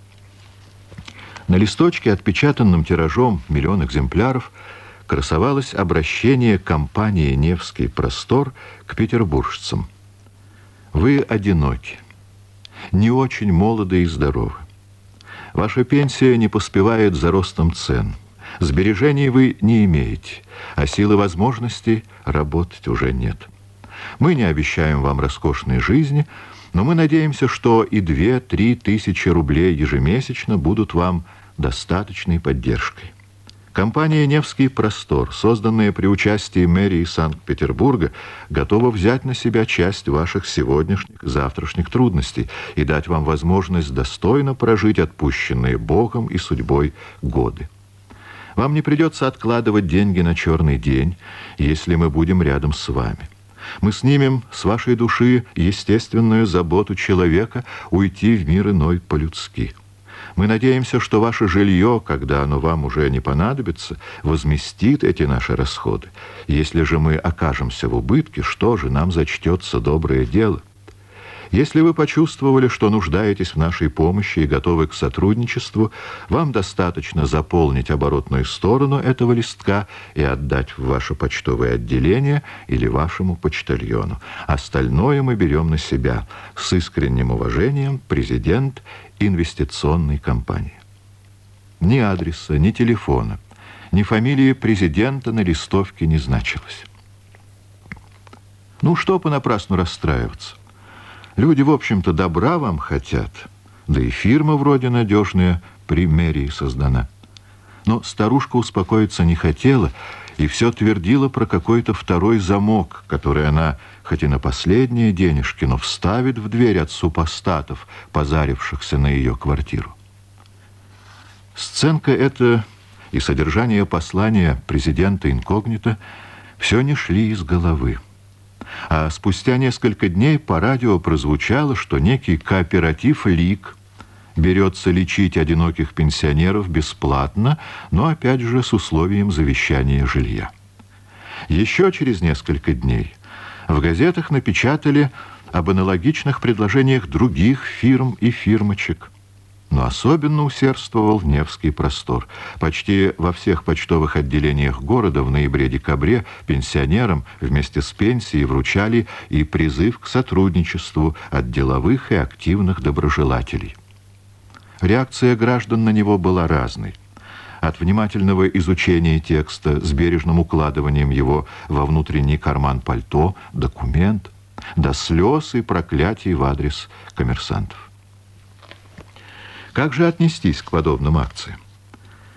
На листочке, отпечатанном тиражом 1 000 000 экземпляров, красовалось обращение компании «Невский простор» к петербуржцам. Вы одиноки, не очень молоды и здоровы. Ваша пенсия не поспевает за ростом цен. Сбережений вы не имеете, а силы возможностей работать уже нет. Мы не обещаем вам роскошной жизни, но мы надеемся, что и 2-3 тысячи рублей ежемесячно будут вам достаточной поддержкой. Компания «Невский простор», созданная при участии мэрии Санкт-Петербурга, готова взять на себя часть ваших сегодняшних и завтрашних трудностей и дать вам возможность достойно прожить отпущенные Богом и судьбой годы. Вам не придется откладывать деньги на черный день, если мы будем рядом с вами. Мы снимем с вашей души естественную заботу человека уйти в мир иной по-людски. Мы надеемся, что ваше жилье, когда оно вам уже не понадобится, возместит эти наши расходы. Если же мы окажемся в убытке, что же нам зачтется доброе дело? Если вы почувствовали, что нуждаетесь в нашей помощи и готовы к сотрудничеству, вам достаточно заполнить оборотную сторону этого листка и отдать в ваше почтовое отделение или вашему почтальону. Остальное мы берем на себя. С искренним уважением, президент инвестиционной компании. Ни адреса, ни телефона, ни фамилии президента на листовке не значилось. Ну, что понапрасну расстраиваться? Люди, в общем-то, добра вам хотят, да и фирма вроде надежная при мэрии создана. Но старушка успокоиться не хотела и все твердила про какой-то второй замок, который она, хоть и на последние денежки, но вставит в дверь от супостатов, позарившихся на ее квартиру. Сценка эта и содержание послания президента инкогнито все не шли из головы. А спустя несколько дней по радио прозвучало, что некий кооператив «Лик» берется лечить одиноких пенсионеров бесплатно, но опять же с условием завещания жилья. Еще через несколько дней в газетах напечатали об аналогичных предложениях других фирм и фирмочек. Но особенно усердствовал Невский простор. Почти во всех почтовых отделениях города в ноябре-декабре пенсионерам вместе с пенсией вручали и призыв к сотрудничеству от деловых и активных доброжелателей. Реакция граждан на него была разной. От внимательного изучения текста с бережным укладыванием его во внутренний карман пальто, документ, до слез и проклятий в адрес коммерсантов. Как же отнестись к подобным акциям?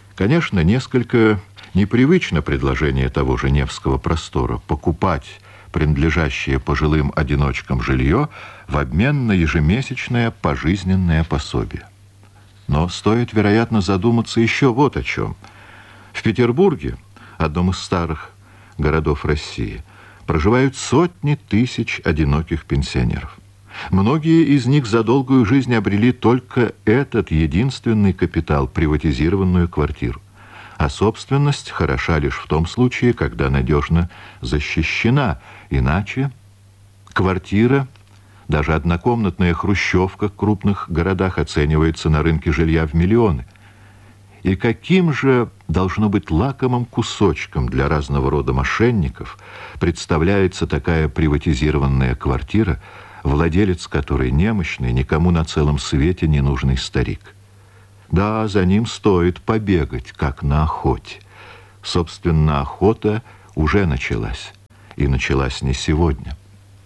Конечно, несколько непривычно предложение того же Невского простора покупать принадлежащее пожилым одиночкам жилье в обмен на ежемесячное пожизненное пособие. Но стоит, вероятно, задуматься еще вот о чем. В Петербурге, одном из старых городов России, проживают сотни тысяч одиноких пенсионеров. Многие из них за долгую жизнь обрели только этот единственный капитал, приватизированную квартиру. А собственность хороша лишь в том случае, когда надежно защищена. Иначе квартира, даже однокомнатная хрущевка в крупных городах, оценивается на рынке жилья в миллионы. И каким же должно быть лакомым кусочком для разного рода мошенников представляется такая приватизированная квартира, владелец которой немощный, никому на целом свете не нужный старик. Да, за ним стоит побегать, как на охоте. Собственно, охота уже началась. И началась не сегодня.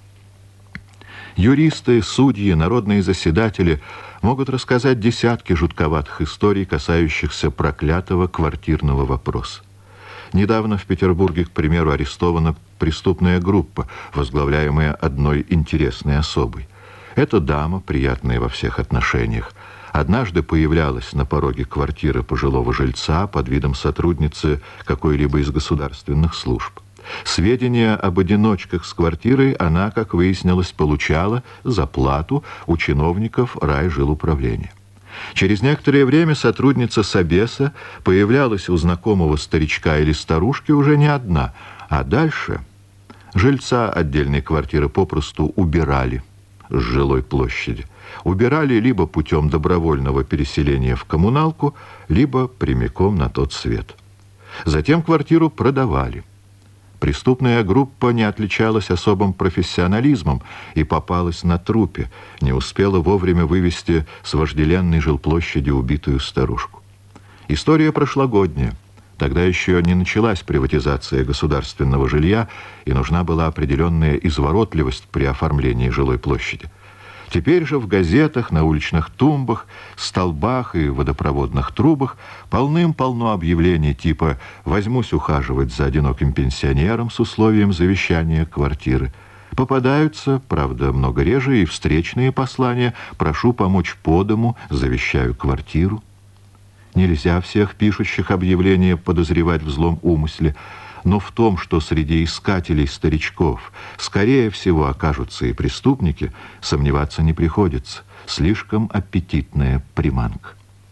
Юристы, судьи, народные заседатели могут рассказать десятки жутковатых историй, касающихся проклятого квартирного вопроса. Недавно в Петербурге, к примеру, арестована преступная группа, возглавляемая одной интересной особой. Эта дама, приятная во всех отношениях, однажды появлялась на пороге квартиры пожилого жильца под видом сотрудницы какой-либо из государственных служб. Сведения об одиночках с квартирой она, как выяснилось, получала за плату у чиновников райжилуправления. Через некоторое время сотрудница Собеса появлялась у знакомого старичка или старушки уже не одна, а дальше жильца отдельной квартиры попросту убирали с жилой площади. Убирали либо путем добровольного переселения в коммуналку, либо прямиком на тот свет. Затем квартиру продавали. Преступная группа не отличалась особым профессионализмом и попалась на трупе, не успела вовремя вывести с вожделенной жилплощади убитую старушку. История прошлогодняя. Тогда еще не началась приватизация государственного жилья, и нужна была определенная изворотливость при оформлении жилой площади. Теперь же в газетах, на уличных тумбах, столбах и водопроводных трубах полным-полно объявлений типа «возьмусь ухаживать за одиноким пенсионером с условием завещания квартиры». Попадаются, правда, много реже, и встречные послания «прошу помочь по дому, завещаю квартиру». Нельзя всех пишущих объявления подозревать в злом умысле, но в том, что среди искателей старичков скорее всего окажутся и преступники, сомневаться не приходится. Слишком аппетитная приманка.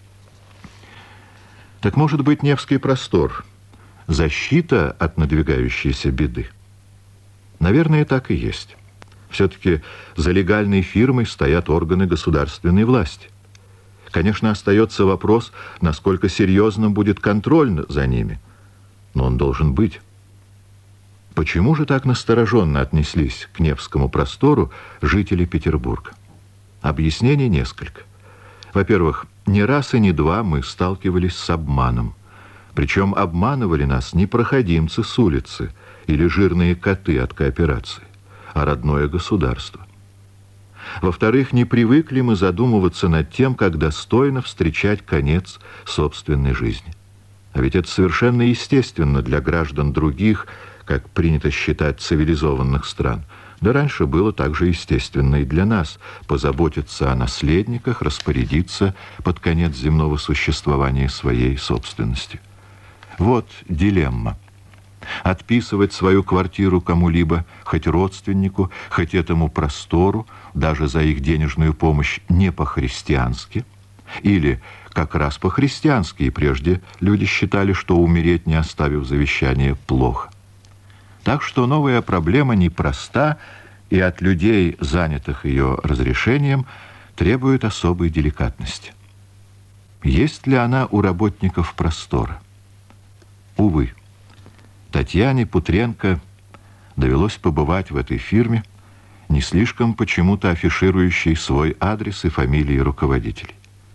Так может быть, Невский простор — защита от надвигающейся беды? Наверное, так и есть. Все-таки за легальной фирмой стоят органы государственной власти. Конечно, остается вопрос, насколько серьезным будет контроль за ними. Но он должен быть. Почему же так настороженно отнеслись к Невскому простору жители Петербурга? Объяснений несколько. Во-первых, не раз и не два мы сталкивались с обманом. Причем обманывали нас не проходимцы с улицы или жирные коты от кооперации, а родное государство. Во-вторых, не привыкли мы задумываться над тем, как достойно встречать конец собственной жизни. А ведь это совершенно естественно для граждан других, как принято считать, цивилизованных стран. Да раньше было также естественно и для нас позаботиться о наследниках, распорядиться под конец земного существования своей собственностью. Вот дилемма. Отписывать свою квартиру кому-либо, хоть родственнику, хоть этому простору, даже за их денежную помощь, не по-христиански, или как раз по-христиански, и прежде люди считали, что умереть, не оставив завещание, плохо. Так что новая проблема непроста, и от людей, занятых ее разрешением, требует особой деликатности. Есть ли она у работников простора? Увы. Татьяне Путренко довелось побывать в этой фирме, не слишком почему-то афиширующей свой адрес и фамилии руководителей.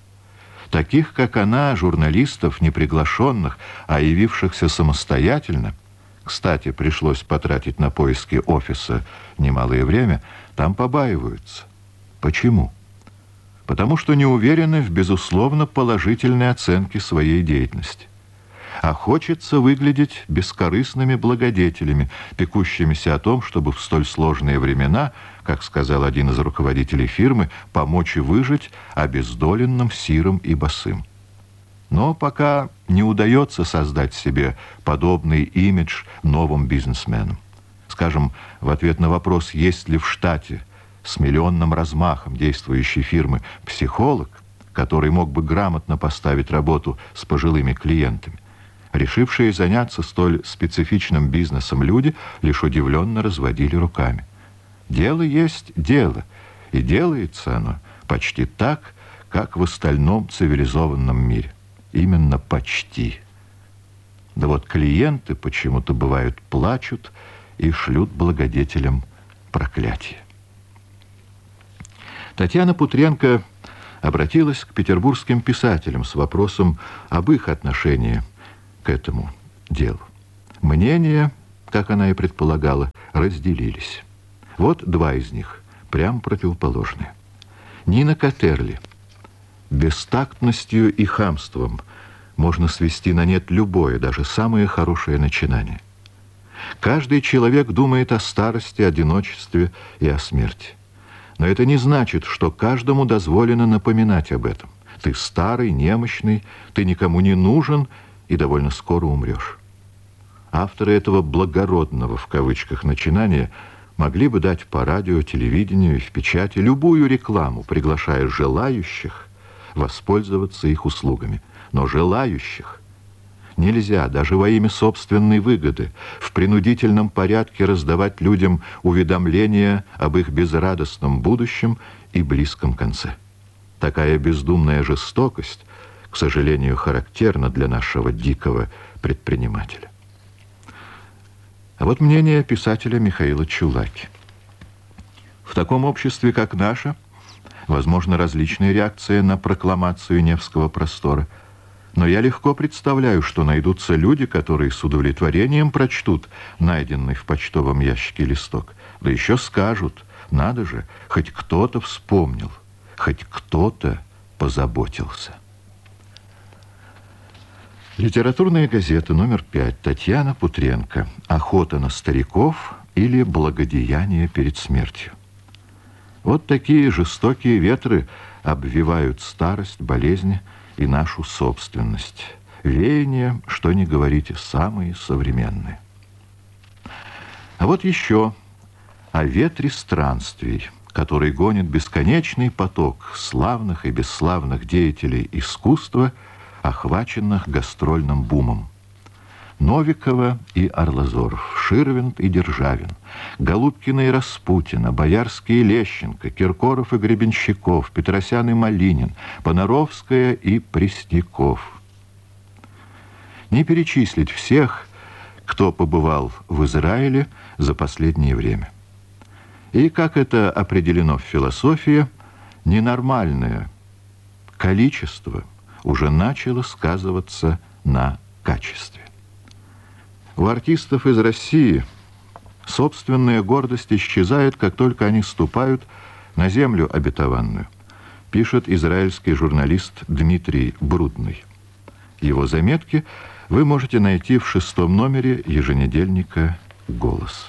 Таких, как она, журналистов, не приглашенных, а явившихся самостоятельно, кстати, пришлось потратить на поиски офиса немалое время, там побаиваются. Почему? Потому что не уверены в безусловно положительной оценке своей деятельности. а хочется выглядеть бескорыстными благодетелями, пекущимися о том, чтобы в столь сложные времена, как сказал один из руководителей фирмы, помочь и выжить обездоленным, сирым и босым. Но пока не удается создать себе подобный имидж новым бизнесменам. Скажем, в ответ на вопрос, есть ли в штате с миллионным размахом действующей фирмы психолог, который мог бы грамотно поставить работу с пожилыми клиентами, решившие заняться столь специфичным бизнесом люди лишь удивленно разводили руками. Дело есть дело, и делается оно почти так, как в остальном цивилизованном мире. Именно почти. Да вот клиенты почему-то бывают плачут и шлют благодетелям проклятие. Татьяна Путренко обратилась к петербургским писателям с вопросом об их отношении к этому делу. Мнения, как она и предполагала, разделились. Вот два из них, прям противоположные. Нина Катерли. Бестактностью и хамством можно свести на нет любое, даже самое хорошее начинание. Каждый человек думает о старости, одиночестве и о смерти. Но это не значит, что каждому дозволено напоминать об этом. Ты старый, немощный, ты никому не нужен и довольно скоро умрешь. Авторы этого «благородного» в кавычках начинания могли бы дать по радио, телевидению и в печати любую рекламу, приглашая желающих воспользоваться их услугами. Но желающих нельзя, даже во имя собственной выгоды, в принудительном порядке раздавать людям уведомления об их безрадостном будущем и близком конце. Такая бездумная жестокость, к сожалению, характерна для нашего дикого предпринимателя. А вот мнение писателя Михаила Чулаки. В таком обществе, как наше, возможна различная реакция на прокламацию Невского простора. Но я легко представляю, что найдутся люди, которые с удовлетворением прочтут найденный в почтовом ящике листок. Да еще скажут, надо же, хоть кто-то вспомнил, хоть кто-то позаботился. Литературная газета номер 5. Татьяна Путренко. «Охота на стариков» или «Благодеяние перед смертью». Вот такие жестокие ветры обвивают старость, болезни и нашу собственность. Веяния, что ни говорите, самые современные. А вот еще о ветре странствий, который гонит бесконечный поток славных и бесславных деятелей искусства, охваченных гастрольным бумом. Новикова и Арлазоров, Ширвинд и Державин, Голубкина и Распутина, Боярский и Лещенко, Киркоров и Гребенщиков, Петросян и Малинин, Понаровская и Пресняков. Не перечислить всех, кто побывал в Израиле за последнее время. И, как это определено в философии, ненормальное количество уже начало сказываться на качестве. У артистов из России собственная гордость исчезает, как только они ступают на землю обетованную, пишет израильский журналист Дмитрий Брудный. Его заметки вы можете найти в 6-м номере еженедельника «Голос».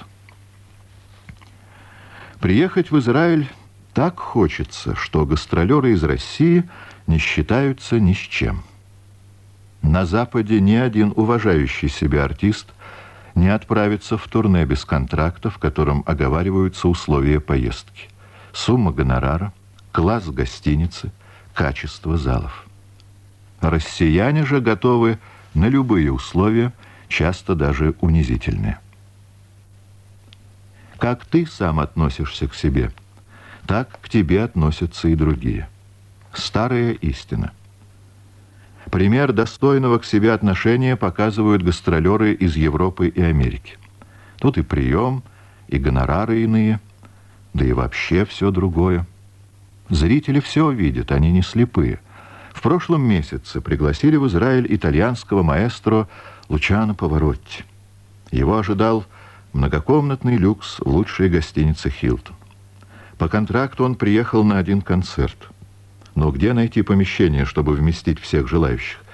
Приехать в Израиль так хочется, что гастролеры из России не считаются ни с чем. На Западе ни один уважающий себя артист не отправится в турне без контракта, в котором оговариваются условия поездки. Сумма гонорара, класс гостиницы, качество залов. Россияне же готовы на любые условия, часто даже унизительные. Как ты сам относишься к себе, так к тебе относятся и другие. Старая истина. Пример достойного к себе отношения показывают гастролеры из Европы и Америки. Тут и прием, и гонорары иные, да и вообще все другое. Зрители все видят, они не слепые. В прошлом месяце пригласили в Израиль итальянского маэстро Лучано Паваротти. Его ожидал многокомнатный люкс в лучшей гостинице «Хилтон». По контракту он приехал на один концерт. Но где найти помещение, чтобы вместить всех желающих?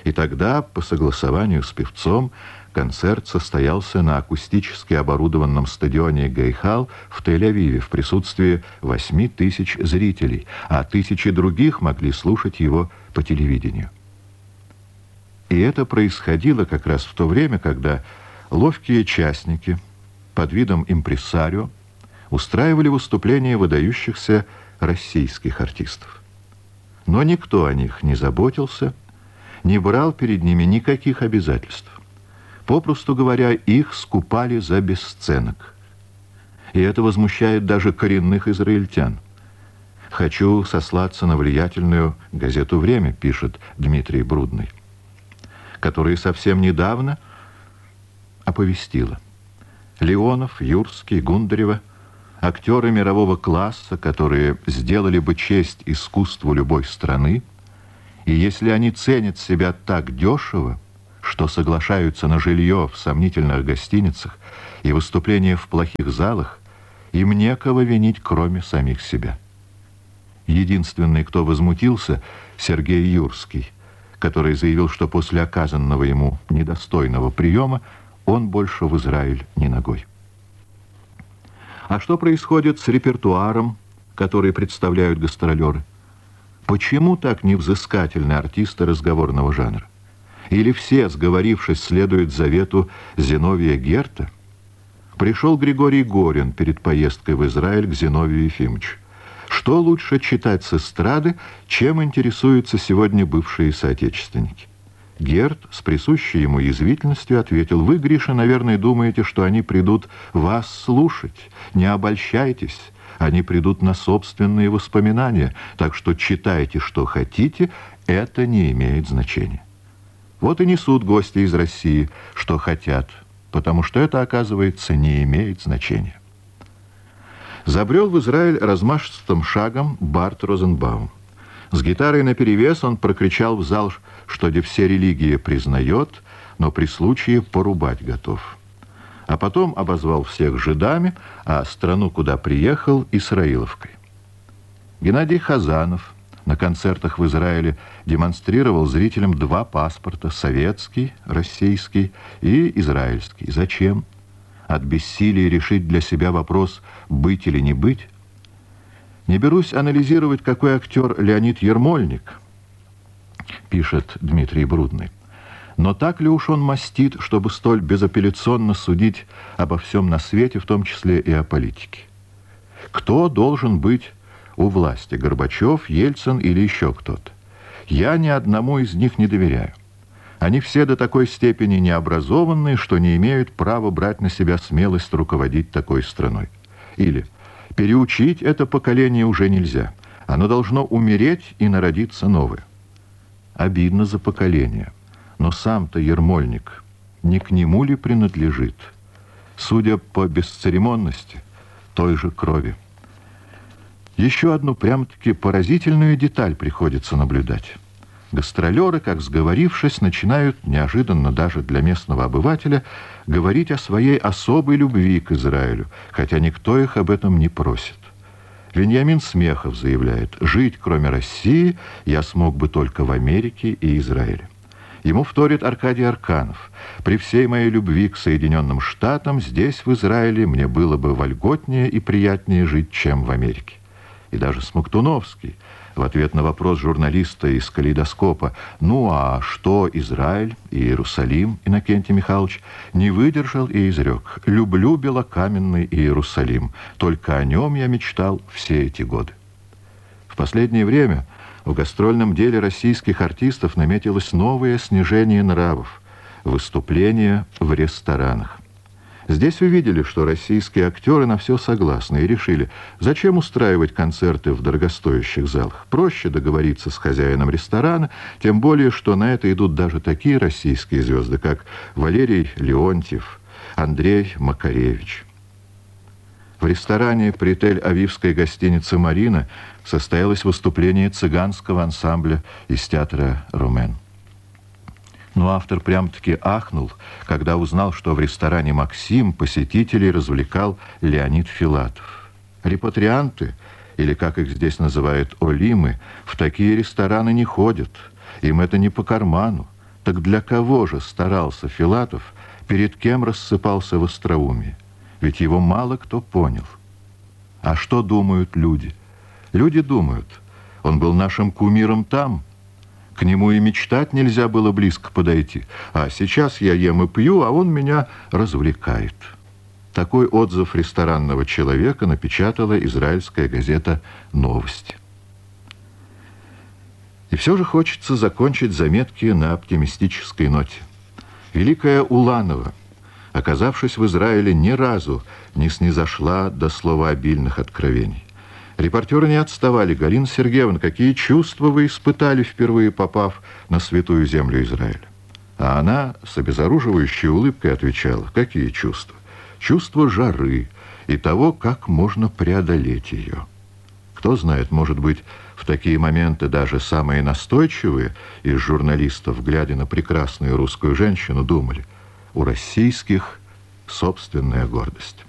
И тогда, по согласованию с певцом, концерт состоялся на акустически оборудованном стадионе Гейхал в Тель-Авиве в присутствии 8000 зрителей, а тысячи других могли слушать его по телевидению. И это происходило как раз в то время, когда ловкие частники под видом импресарио устраивали выступления выдающихся российских артистов. Но никто о них не заботился, не брал перед ними никаких обязательств. Попросту говоря, их скупали за бесценок. И это возмущает даже коренных израильтян. «Хочу сослаться на влиятельную газету «Время», пишет Дмитрий Брудный, которая совсем недавно оповестила: Леонов, Юрский, Гундарева — актеры мирового класса, которые сделали бы честь искусству любой страны, и если они ценят себя так дешево, что соглашаются на жилье в сомнительных гостиницах и выступления в плохих залах, им некого винить, кроме самих себя. Единственный, кто возмутился, Сергей Юрский, который заявил, что после оказанного ему недостойного приема он больше в Израиль ни ногой. А что происходит с репертуаром, который представляют гастролеры? Почему так невзыскательны артисты разговорного жанра? Или все, сговорившись, следуют завету Зиновия Герта? Пришел Григорий Горин перед поездкой в Израиль к Зиновию Ефимовичу. Что лучше читать с эстрады, чем интересуются сегодня бывшие соотечественники? Герт с присущей ему язвительностью ответил: «Вы, Гриша, наверное, думаете, что они придут вас слушать. Не обольщайтесь, они придут на собственные воспоминания, так что читайте, что хотите, это не имеет значения». Вот и несут гости из России, что хотят, потому что это, оказывается, не имеет значения. Забрел в Израиль размашистым шагом Барт Розенбаум. С гитарой наперевес он прокричал в зал, что все религии признает, но при случае порубать готов. А потом обозвал всех жидами, а страну, куда приехал, Исраиловкой. Геннадий Хазанов на концертах в Израиле демонстрировал зрителям 2 паспорта: советский, российский и израильский. Зачем? От бессилия решить для себя вопрос «быть или не быть»? Не берусь анализировать, какой актер Леонид Ермольник, пишет Дмитрий Брудный. Но так ли уж он мастит, чтобы столь безапелляционно судить обо всем на свете, в том числе и о политике? Кто должен быть у власти: Горбачев, Ельцин или еще кто-то? Я ни одному из них не доверяю. Они все до такой степени необразованные, что не имеют права брать на себя смелость руководить такой страной. Или переучить это поколение уже нельзя. Оно должно умереть и народиться новое. Обидно за поколение. Но сам-то Ермольник, не к нему ли принадлежит? Судя по бесцеремонности, той же крови. Еще одну прям-таки поразительную деталь приходится наблюдать. Гастролеры, как сговорившись, начинают, неожиданно даже для местного обывателя, говорить о своей особой любви к Израилю, хотя никто их об этом не просит. Веньямин Смехов заявляет: «Жить, кроме России, я смог бы только в Америке и Израиле». Ему вторит Аркадий Арканов: «При всей моей любви к Соединенным Штатам, здесь, в Израиле, мне было бы вольготнее и приятнее жить, чем в Америке». И даже Смоктуновский в ответ на вопрос журналиста из «Калейдоскопа» «Ну а что Израиль и Иерусалим, Иннокентий Михайлович?» не выдержал и изрек: «Люблю белокаменный Иерусалим, только о нем я мечтал все эти годы». В последнее время в гастрольном деле российских артистов наметилось новое снижение нравов – выступления в ресторанах. Здесь увидели, что российские актеры на все согласны, и решили: зачем устраивать концерты в дорогостоящих залах? Проще договориться с хозяином ресторана, тем более, что на это идут даже такие российские звезды, как Валерий Леонтьев, Андрей Макаревич. В ресторане при Тель-Авивской гостинице «Марина» состоялось выступление цыганского ансамбля из театра «Румен». Но автор прям-таки ахнул, когда узнал, что в ресторане «Максим» посетителей развлекал Леонид Филатов. Репатрианты, или, как их здесь называют, олимы, в такие рестораны не ходят. Им это не по карману. Так для кого же старался Филатов, перед кем рассыпался в остроумии? Ведь его мало кто понял. А что думают люди? Люди думают, он был нашим кумиром там, к нему и мечтать нельзя было близко подойти. А сейчас я ем и пью, а он меня развлекает. Такой отзыв ресторанного человека напечатала израильская газета «Новости». И все же хочется закончить заметки на оптимистической ноте. Великая Уланова, оказавшись в Израиле, ни разу не снизошла до словообильных откровений. Репортеры не отставали. Галина Сергеевна, какие чувства вы испытали, впервые попав на святую землю Израиля? А она с обезоруживающей улыбкой отвечала: какие чувства? Чувство жары и того, как можно преодолеть ее. Кто знает, может быть, в такие моменты даже самые настойчивые из журналистов, глядя на прекрасную русскую женщину, думали: у российских собственная гордость.